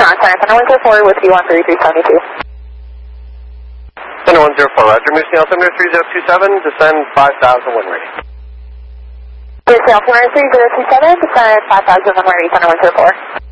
on, sorry, Thunder 104 with U13372. Thunder 104, Roger, Moose Neil, Thunder 3027, descend 5,000 wind ready. Moose Neil, Thunder 3027, descend 5,000 wind ready, Thunder 104.